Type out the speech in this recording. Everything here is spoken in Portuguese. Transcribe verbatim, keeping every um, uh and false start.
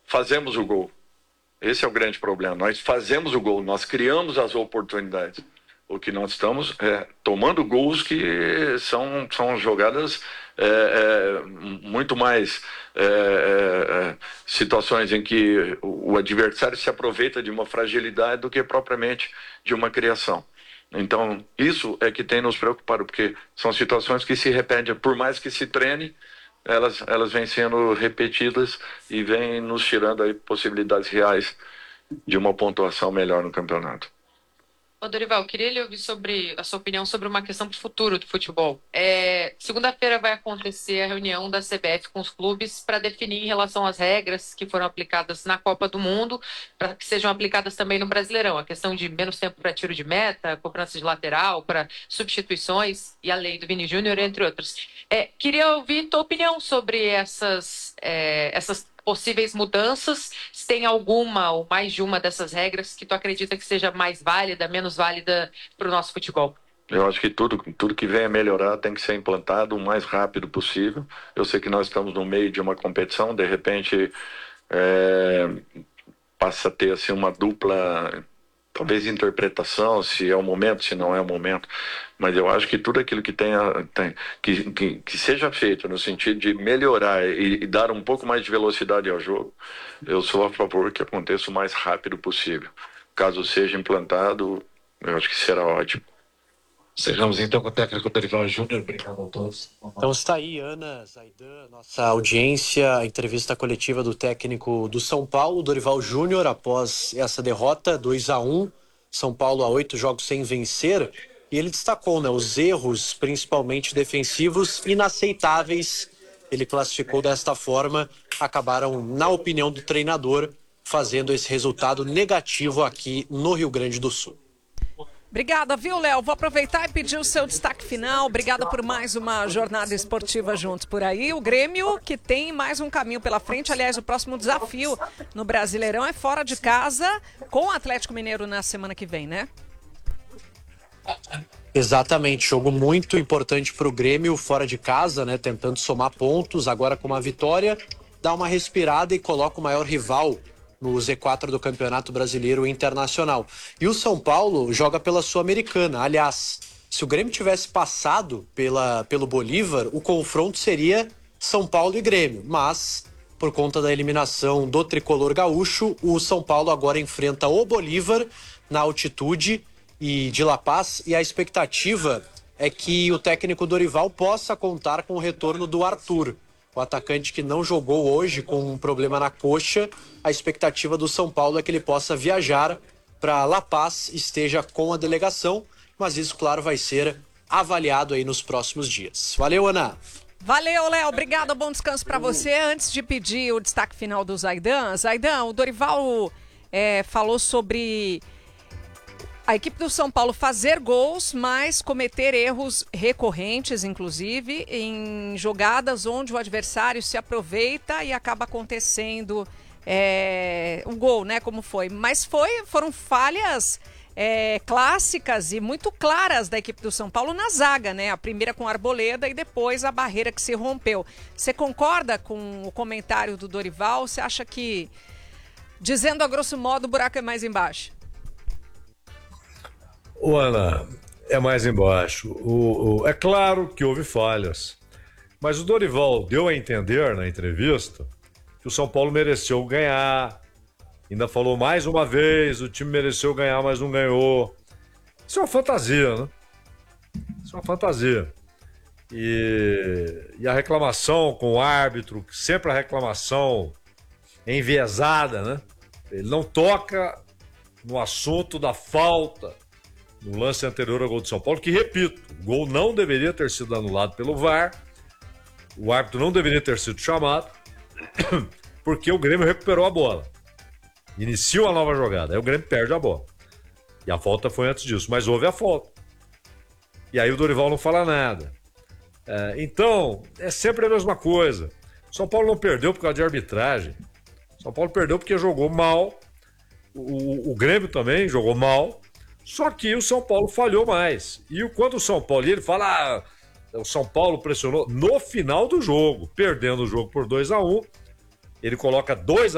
fazemos o gol. Esse é o grande problema. Nós fazemos o gol, nós criamos as oportunidades. O que nós estamos é, tomando gols que são, são jogadas é, é, muito mais é, é, situações em que o, o adversário se aproveita de uma fragilidade do que propriamente de uma criação. Então, isso é que tem nos preocupado, porque são situações que se repetem, por mais que se treine, elas, elas vêm sendo repetidas e vêm nos tirando aí possibilidades reais de uma pontuação melhor no campeonato. Ô, Dorival, queria lhe ouvir sobre a sua opinião sobre uma questão do futuro do futebol. É, segunda-feira vai acontecer a reunião da C B F com os clubes para definir em relação às regras que foram aplicadas na Copa do Mundo, para que sejam aplicadas também no Brasileirão. A questão de menos tempo para tiro de meta, cobrança de lateral, para substituições e a lei do Vini Júnior, entre outras. É, queria ouvir tua opinião sobre essas, é, essas possíveis mudanças, se tem alguma ou mais de uma dessas regras que tu acredita que seja mais válida, menos válida para o nosso futebol? Eu acho que tudo, tudo que venha melhorar tem que ser implantado o mais rápido possível. Eu sei que nós estamos no meio de uma competição, de repente é, passa a ter assim, uma dupla, talvez interpretação, se é o momento, se não é o momento. Mas eu acho que tudo aquilo que tenha, tem, que, que, que seja feito no sentido de melhorar e, e dar um pouco mais de velocidade ao jogo, eu sou a favor que aconteça o mais rápido possível. Caso seja implantado, eu acho que será ótimo. Sejamos então com o técnico Dorival Júnior. Obrigado a todos. Então está aí, Ana, Zaidan, nossa audiência, a entrevista coletiva do técnico do São Paulo, Dorival Júnior, após essa derrota, dois a um, São Paulo a oito jogos sem vencer, e ele destacou, né, os erros, principalmente defensivos, inaceitáveis. Ele classificou desta forma, acabaram, na opinião do treinador, fazendo esse resultado negativo aqui no Rio Grande do Sul. Obrigada, viu, Léo? Vou aproveitar e pedir o seu destaque final. Obrigada por mais uma jornada esportiva juntos por aí. O Grêmio, que tem mais um caminho pela frente. Aliás, o próximo desafio no Brasileirão é fora de casa, com o Atlético Mineiro na semana que vem, né? Exatamente, jogo muito importante para o Grêmio fora de casa, né? Tentando somar pontos, agora com uma vitória, dá uma respirada e coloca o maior rival no Z quatro do Campeonato Brasileiro Internacional. E o São Paulo joga pela Sul-Americana. Aliás, se o Grêmio tivesse passado pela, pelo Bolívar, o confronto seria São Paulo e Grêmio. Mas, por conta da eliminação do tricolor gaúcho, o São Paulo agora enfrenta o Bolívar na altitude e de La Paz. E a expectativa é que o técnico Dorival possa contar com o retorno do Arthur, o atacante que não jogou hoje com um problema na coxa. A expectativa do São Paulo é que ele possa viajar para La Paz, esteja com a delegação, mas isso, claro, vai ser avaliado aí nos próximos dias. Valeu, Ana! Valeu, Léo. Obrigada, bom descanso para você. Antes de pedir o destaque final do Zaidan, Zaidan, o Dorival é, falou sobre a equipe do São Paulo fazer gols, mas cometer erros recorrentes, inclusive, em jogadas onde o adversário se aproveita e acaba acontecendo é, um gol, né? Como foi. Mas foi, foram falhas é, clássicas e muito claras da equipe do São Paulo na zaga, né? A primeira com a Arboleda e depois a barreira que se rompeu. Você concorda com o comentário do Dorival? Você acha que, dizendo a grosso modo, o buraco é mais embaixo? O Ana, é mais embaixo. O, o, é claro que houve falhas, mas o Dorival deu a entender na entrevista que o São Paulo mereceu ganhar. Ainda falou mais uma vez, o time mereceu ganhar, mas não ganhou. Isso é uma fantasia, né? Isso é uma fantasia. E, e a reclamação com o árbitro, sempre a reclamação é enviesada, né? Ele não toca no assunto da falta no lance anterior ao gol do São Paulo, que, repito, o gol não deveria ter sido anulado pelo V A R, o árbitro não deveria ter sido chamado, porque o Grêmio recuperou a bola. Inicia uma nova jogada, aí o Grêmio perde a bola. E a falta foi antes disso, mas houve a falta. E aí o Dorival não fala nada. É, então, é sempre a mesma coisa. São Paulo não perdeu por causa de arbitragem. São Paulo perdeu porque jogou mal. O, o, o Grêmio também jogou mal. Só que o São Paulo falhou mais. E quando o São Paulo, e ele fala, ah, o São Paulo pressionou no final do jogo, perdendo o jogo por dois a um, ele coloca dois